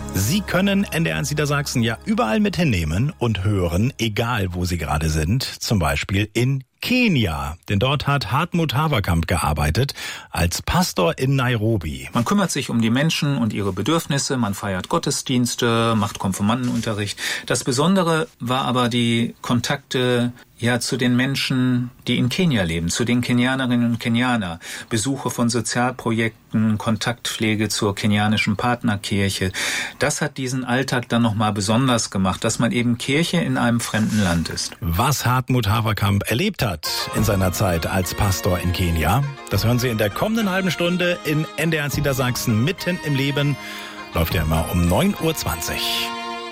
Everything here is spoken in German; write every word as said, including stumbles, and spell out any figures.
Sie können N D R eins Niedersachsen ja überall mit hinnehmen und hören, egal wo Sie gerade sind, zum Beispiel in Kenia. Denn dort hat Hartmut Haverkamp gearbeitet als Pastor in Nairobi. Man kümmert sich um die Menschen und ihre Bedürfnisse, man feiert Gottesdienste, macht Konfirmandenunterricht. Das Besondere war aber die Kontakte ja zu den Menschen, die in Kenia leben, zu den Kenianerinnen und Kenianer, Besuche von Sozialprojekten, Kontaktpflege zur kenianischen Partnerkirche. Das hat diesen Alltag dann nochmal besonders gemacht, dass man eben Kirche in einem fremden Land ist. Was Hartmut Haverkamp erlebt hat in seiner Zeit als Pastor in Kenia, das hören Sie in der kommenden halben Stunde in N D R eins Niedersachsen mitten im Leben. Läuft ja immer um neun Uhr zwanzig.